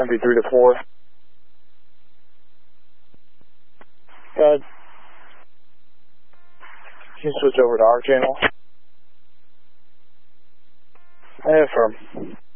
MP3 to 4. Good. Can you switch over to our channel? Affirm.